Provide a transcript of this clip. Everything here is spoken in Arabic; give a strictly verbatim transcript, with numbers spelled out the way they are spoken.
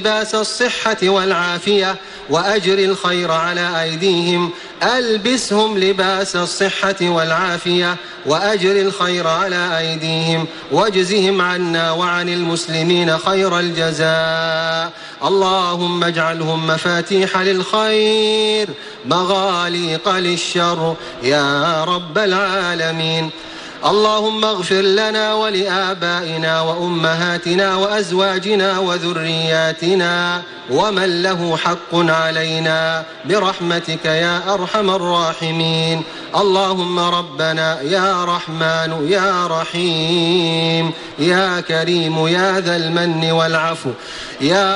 لباس الصحة والعافية وأجر الخير على أيديهم. ألبسهم لباس الصحة والعافية وأجر الخير على أيديهم، واجزهم عنا وعن المسلمين خير الجزاء. اللهم اجعلهم مفاتيح للخير مغاليق للشر يا رب العالمين. اللهم اغفر لنا ولآبائنا وأمهاتنا وأزواجنا وذرياتنا ومن له حق علينا برحمتك يا أرحم الراحمين. اللهم ربنا يا رحمن يا رحيم يا كريم يا ذا المن والعفو يا